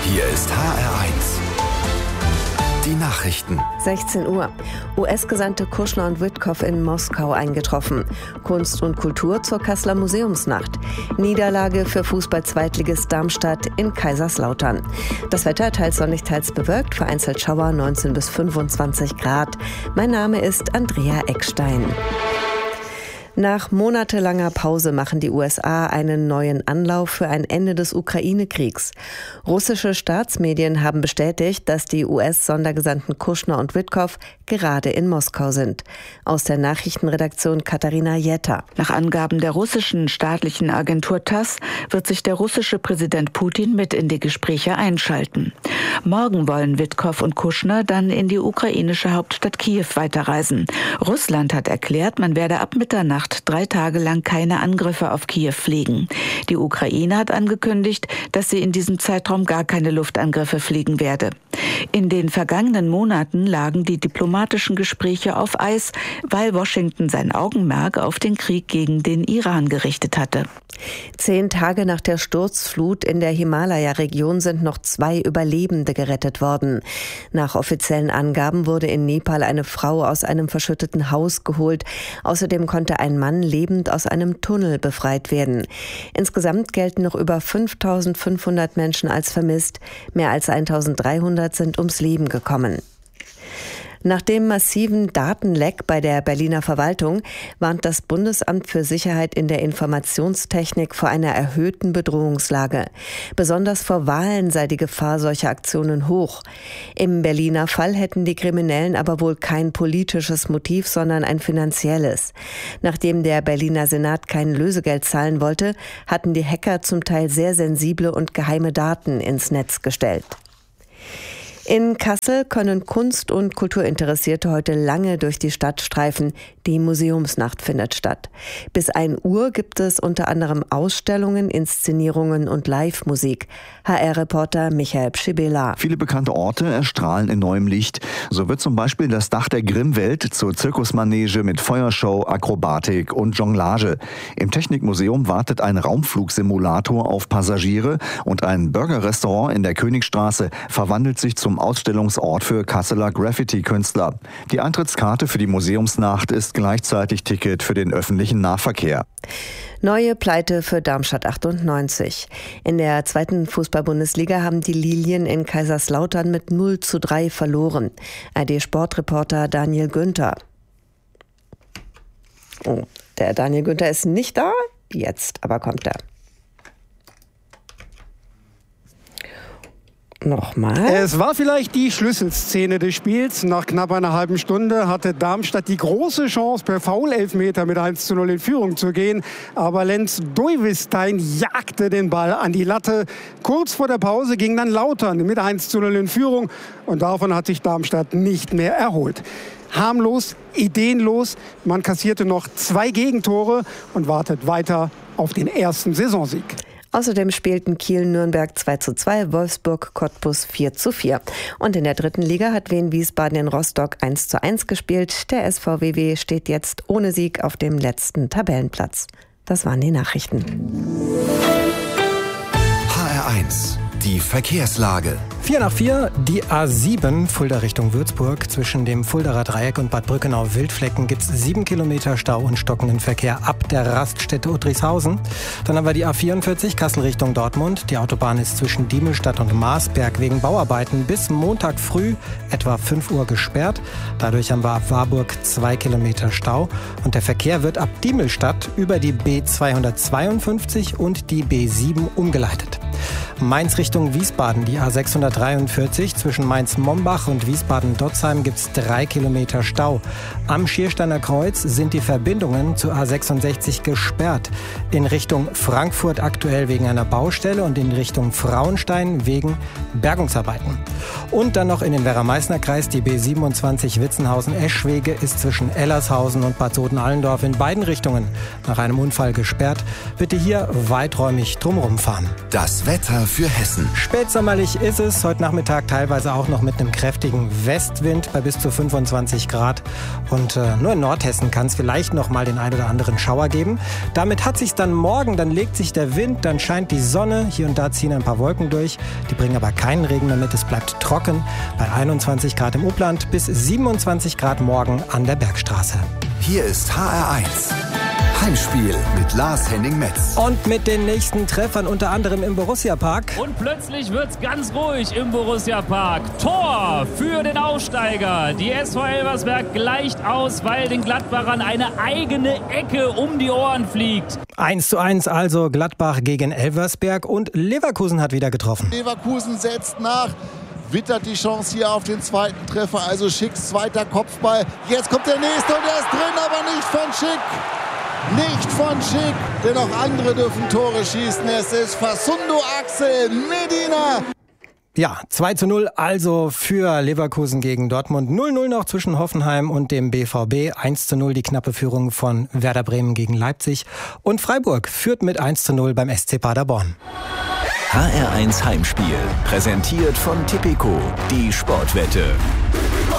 Hier ist HR1. Die Nachrichten. 16 Uhr. US-Gesandte Kushner und Witkow in Moskau eingetroffen. Kunst und Kultur zur Kasseler Museumsnacht. Niederlage für Fußball-Zweitligist Darmstadt in Kaiserslautern. Das Wetter teils sonnig, teils bewölkt, vereinzelt Schauer 19 bis 25 Grad. Mein Name ist Andrea Eckstein. Nach monatelanger Pause machen die USA einen neuen Anlauf für ein Ende des Ukraine-Kriegs. Russische Staatsmedien haben bestätigt, dass die US-Sondergesandten Kushner und Witkow gerade in Moskau sind. Aus der Nachrichtenredaktion Katharina Jetter. Nach Angaben der russischen staatlichen Agentur TASS wird sich der russische Präsident Putin mit in die Gespräche einschalten. Morgen wollen Witkow und Kushner dann in die ukrainische Hauptstadt Kiew weiterreisen. Russland hat erklärt, man werde ab Mitternacht 3 Tage lang keine Angriffe auf Kiew fliegen. Die Ukraine hat angekündigt, dass sie in diesem Zeitraum gar keine Luftangriffe fliegen werde. In den vergangenen Monaten lagen die diplomatischen Gespräche auf Eis, weil Washington sein Augenmerk auf den Krieg gegen den Iran gerichtet hatte. 10 Tage nach der Sturzflut in der Himalaya-Region sind noch 2 Überlebende gerettet worden. Nach offiziellen Angaben wurde in Nepal eine Frau aus einem verschütteten Haus geholt. Außerdem konnte ein Mann lebend aus einem Tunnel befreit werden. Insgesamt gelten noch über 5.500 Menschen als vermisst. Mehr als 1.300 sind ums Leben gekommen. Nach dem massiven Datenleck bei der Berliner Verwaltung warnt das Bundesamt für Sicherheit in der Informationstechnik vor einer erhöhten Bedrohungslage. Besonders vor Wahlen sei die Gefahr solcher Aktionen hoch. Im Berliner Fall hätten die Kriminellen aber wohl kein politisches Motiv, sondern ein finanzielles. Nachdem der Berliner Senat kein Lösegeld zahlen wollte, hatten die Hacker zum Teil sehr sensible und geheime Daten ins Netz gestellt. In Kassel können Kunst- und Kulturinteressierte heute lange durch die Stadt streifen. Die Museumsnacht findet statt. Bis 1 Uhr gibt es unter anderem Ausstellungen, Inszenierungen und Live-Musik. HR-Reporter Michael Pschibela. Viele bekannte Orte erstrahlen in neuem Licht. So wird zum Beispiel das Dach der Grimmwelt zur Zirkusmanege mit Feuershow, Akrobatik und Jonglage. Im Technikmuseum wartet ein Raumflugsimulator auf Passagiere und ein Burgerrestaurant in der Königstraße verwandelt sich zum Ausstellungsort für Kasseler Graffiti-Künstler. Die Eintrittskarte für die Museumsnacht ist gleichzeitig Ticket für den öffentlichen Nahverkehr. Neue Pleite für Darmstadt 98. In der 2. Fußball-Bundesliga haben die Lilien in Kaiserslautern mit 0:3 verloren. ARD-Sportreporter Daniel Günther. Oh, der Daniel Günther ist nicht da. Jetzt aber kommt er. Nochmal. Es war vielleicht die Schlüsselszene des Spiels. Nach knapp einer halben Stunde hatte Darmstadt die große Chance, per Foul-Elfmeter mit 1:0 in Führung zu gehen. Aber Lenz Deuvistein jagte den Ball an die Latte. Kurz vor der Pause ging dann Lautern mit 1:0 in Führung. Und davon hat sich Darmstadt nicht mehr erholt. Harmlos, ideenlos. Man kassierte noch 2 Gegentore und wartet weiter auf den ersten Saisonsieg. Außerdem spielten Kiel-Nürnberg 2:2, Wolfsburg-Cottbus 4:4. Und in der 3. Liga hat Wien-Wiesbaden in Rostock 1:1 gespielt. Der SVWW steht jetzt ohne Sieg auf dem letzten Tabellenplatz. Das waren die Nachrichten. HR1, die Verkehrslage. 4 die A7 Fulda Richtung Würzburg. Zwischen dem Fuldaer Dreieck und Bad Brückenau-Wildflecken gibt es 7 Kilometer Stau und stockenden Verkehr ab der Raststätte Uttrichshausen. Dann haben wir die A44 Kassel Richtung Dortmund. Die Autobahn ist zwischen Diemelstadt und Marsberg wegen Bauarbeiten bis Montag früh etwa 5 Uhr gesperrt. Dadurch haben wir ab Warburg 2 Kilometer Stau. Und der Verkehr wird ab Diemelstadt über die B252 und die B7 umgeleitet. Mainz Richtung Wiesbaden, die A643 zwischen Mainz-Mombach und Wiesbaden-Dotzheim gibt es 3 Kilometer Stau. Am Schiersteiner Kreuz sind die Verbindungen zur A66 gesperrt. In Richtung Frankfurt aktuell wegen einer Baustelle und in Richtung Frauenstein wegen Bergungsarbeiten. Und dann noch in den Werra-Meißner-Kreis die B27 Witzenhausen-Eschwege ist zwischen Ellershausen und Bad Soden-Allendorf in beiden Richtungen nach einem Unfall gesperrt. Bitte hier weiträumig drumherum fahren. Das Wetter für Hessen. Spätsommerlich ist es, heute Nachmittag teilweise auch noch mit einem kräftigen Westwind bei bis zu 25 Grad. Und nur in Nordhessen kann es vielleicht noch mal den ein oder anderen Schauer geben. Damit hat sich's dann morgen, dann legt sich der Wind, dann scheint die Sonne. Hier und da ziehen ein paar Wolken durch. Die bringen aber keinen Regen mehr mit, es bleibt trocken. Bei 21 Grad im Upland bis 27 Grad morgen an der Bergstraße. Hier ist HR1. Heimspiel mit Lars-Henning Metz. Und mit den nächsten Treffern unter anderem im Borussia-Park. Und plötzlich wird's ganz ruhig im Borussia-Park. Tor für den Aufsteiger. Die SV Elversberg gleicht aus, weil den Gladbachern eine eigene Ecke um die Ohren fliegt. 1:1 also Gladbach gegen Elversberg und Leverkusen hat wieder getroffen. Leverkusen setzt nach. Wittert die Chance hier auf den zweiten Treffer. Also Schicks zweiter Kopfball. Jetzt kommt der nächste und der ist drin, aber nicht von Schick. Nicht von Schick, denn auch andere dürfen Tore schießen. Es ist Facundo Axel Medina. Ja, 2:0 also für Leverkusen gegen Dortmund. 0:0 noch zwischen Hoffenheim und dem BVB. 1:0 die knappe Führung von Werder Bremen gegen Leipzig. Und Freiburg führt mit 1:0 beim SC Paderborn. HR1 Heimspiel, präsentiert von Tipico, die Sportwette.